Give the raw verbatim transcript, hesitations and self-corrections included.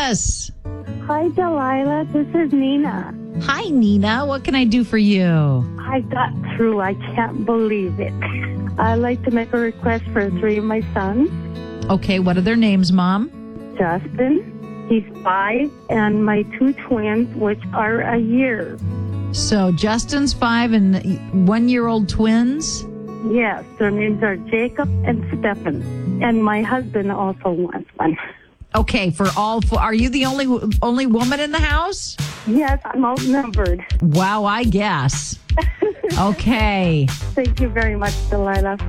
this? Hi, Delilah. This is Nina. Hi, Nina. What can I do for you? I got through. I can't believe it. I'd like to make a request for three of my sons. Okay, what are their names, Mom? Justin, he's five, and my two twins, which are a year. So Justin's five and one-year-old twins? Yes, their names are Jacob and Stephen. And my husband also wants one. Okay, for all four. Are you the only only woman in the house? Yes, I'm outnumbered. Wow, I guess. Okay. Thank you very much, Delilah.